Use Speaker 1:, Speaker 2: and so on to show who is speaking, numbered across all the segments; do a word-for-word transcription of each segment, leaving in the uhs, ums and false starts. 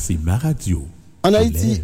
Speaker 1: c'est ma radio.
Speaker 2: En Haïti,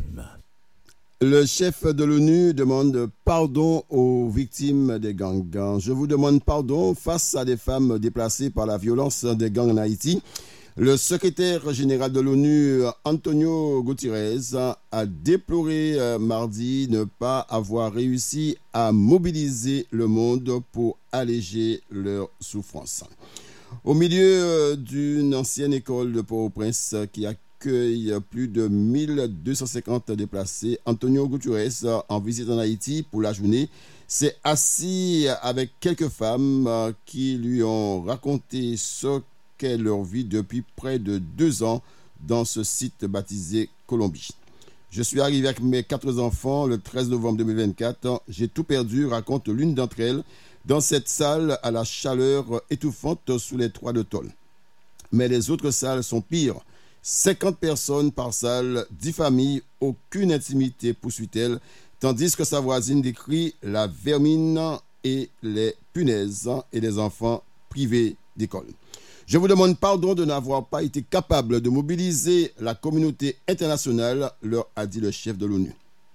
Speaker 2: le chef de l'ONU demande pardon aux victimes des gangs. Je vous demande pardon face à des femmes déplacées par la violence des gangs en Haïti. Le secrétaire général de l'ONU, Antonio Guterres, a déploré mardi ne pas avoir réussi à mobiliser le monde pour alléger leurs souffrances. Au milieu d'une ancienne école de Port-au-Prince qui accueille plus de mille deux cent cinquante déplacés, Antonio Guterres, en visite en Haïti pour la journée, s'est assis avec quelques femmes qui lui ont raconté ce qu'est leur vie depuis près de deux ans dans ce site baptisé Colombie. Je suis arrivé avec mes quatre enfants le treize novembre deux mille vingt-quatre. J'ai tout perdu, raconte l'une d'entre elles, dans cette salle à la chaleur étouffante sous les toits de tôle. Mais les autres salles sont pires. cinquante personnes par salle, dix familles, aucune intimité, poursuit-elle, tandis que sa voisine décrit la vermine et les punaises et les enfants privés d'école. Je vous demande pardon de n'avoir pas été capable de mobiliser la communauté internationale, leur a dit le chef de l'ONU.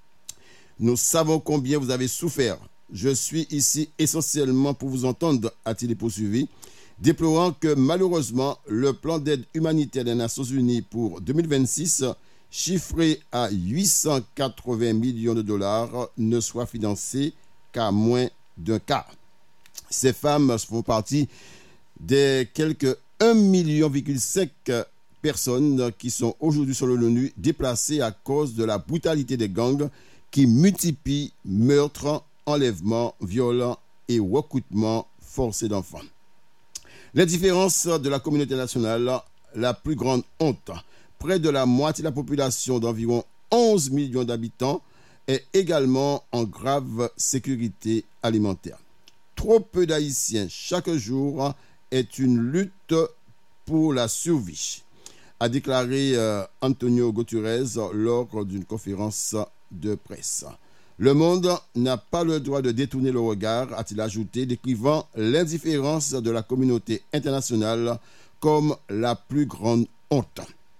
Speaker 2: Nous savons combien vous avez souffert. Je suis ici essentiellement pour vous entendre, a-t-il poursuivi, déplorant que malheureusement, le plan d'aide humanitaire des Nations Unies pour deux mille vingt-six, chiffré à huit cent quatre-vingts millions de dollars, ne soit financé qu'à moins d'un quart. Ces femmes font partie des quelques un virgule cinq million personnes qui sont aujourd'hui sur l'ONU déplacées à cause de la brutalité des gangs qui multiplient meurtres, enlèvements, viols et recrutements forcés d'enfants. L'indifférence de la communauté nationale, la plus grande honte. Près de la moitié de la population d'environ onze millions d'habitants est également en grave sécurité alimentaire. Trop peu d'Haïtiens chaque jour est une lutte pour la survie, a déclaré euh, Antonio Guterres lors d'une conférence de presse. Le monde n'a pas le droit de détourner le regard, a-t-il ajouté, décrivant l'indifférence de la communauté internationale comme la plus grande honte.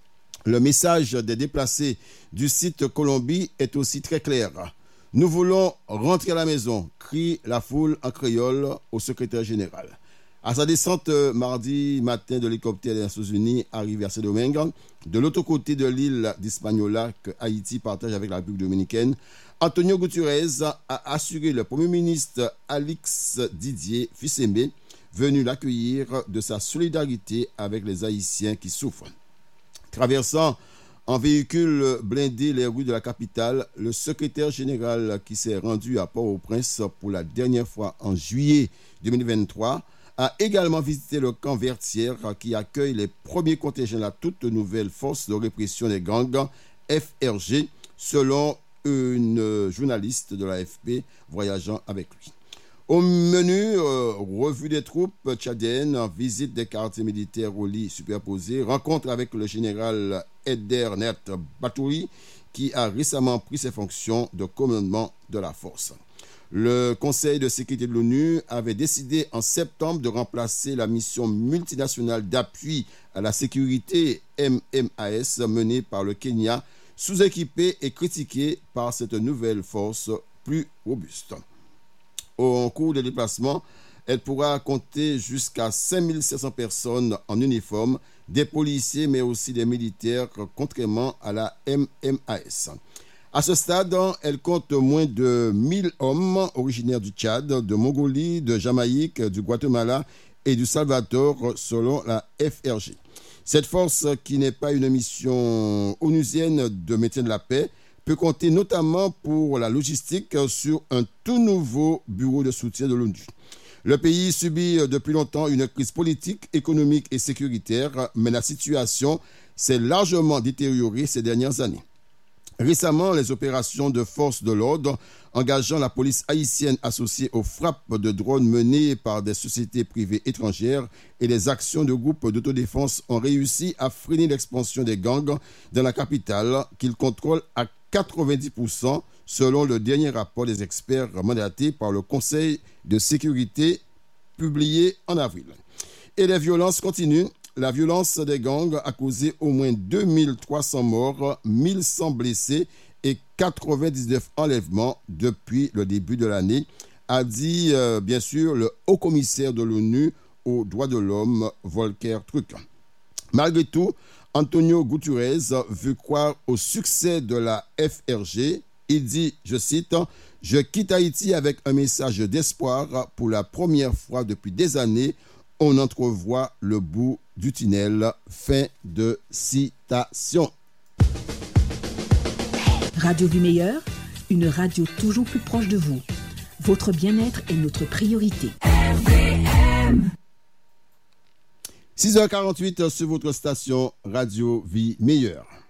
Speaker 2: Le message des déplacés du site Colombie est aussi très clair. Nous voulons rentrer à la maison, crie la foule en créole au secrétaire général. À sa descente mardi matin de l'hélicoptère des Nations Unies arrivé à Saint-Domingue, de l'autre côté de l'île d'Hispaniola que Haïti partage avec la République dominicaine, Antonio Guterres a assuré le Premier ministre Alix Didier Fils-Aimé, venu l'accueillir, de sa solidarité avec les Haïtiens qui souffrent. Traversant en véhicule blindé les rues de la capitale, le secrétaire général qui s'est rendu à Port-au-Prince pour la dernière fois en juillet deux mille vingt-trois a également visité le camp Vertières qui accueille les premiers contingents de la toute nouvelle force de répression des gangs, F R G, selon une journaliste de l'A F P voyageant avec lui. Au menu, euh, revue des troupes tchadiennes, visite des quartiers militaires au lit superposés, rencontre avec le général Edernet Batouri, qui a récemment pris ses fonctions de commandement de la force. Le Conseil de sécurité de l'ONU avait décidé en septembre de remplacer la mission multinationale d'appui à la sécurité M M A S menée par le Kenya, sous-équipée et critiquée par cette nouvelle force plus robuste. Au cours des déplacements, elle pourra compter jusqu'à cinq mille sept cents personnes en uniforme, des policiers mais aussi des militaires, contrairement à la M M A S. À ce stade, elle compte moins de mille hommes originaires du Tchad, de Mongolie, de Jamaïque, du Guatemala et du Salvador, selon la F R G. Cette force, qui n'est pas une mission onusienne de maintien de la paix, peut compter notamment pour la logistique sur un tout nouveau bureau de soutien de l'ONU. Le pays subit depuis longtemps une crise politique, économique et sécuritaire, mais la situation s'est largement détériorée ces dernières années. Récemment, les opérations de forces de l'ordre engageant la police haïtienne associée aux frappes de drones menées par des sociétés privées étrangères et les actions de groupes d'autodéfense ont réussi à freiner l'expansion des gangs dans la capitale qu'ils contrôlent à quatre-vingt-dix pour cent selon le dernier rapport des experts mandatés par le Conseil de sécurité publié en avril. Et les violences continuent. La violence des gangs a causé au moins deux mille trois cents morts, mille cent blessés et quatre-vingt-dix-neuf enlèvements depuis le début de l'année, a dit euh, bien sûr le haut-commissaire de l'ONU aux droits de l'homme, Volker Turk. Malgré tout, Antonio Guterres veut croire au succès de la F R G. Il dit, je cite, « Je quitte Haïti avec un message d'espoir. Pour la première fois depuis des années, on entrevoit le bout du tunnel. » Fin de citation.
Speaker 1: Radio du Meilleur, une radio toujours plus proche de vous. Votre bien-être est notre priorité.
Speaker 2: six heures quarante-huit sur votre station Radio Vie Meilleure.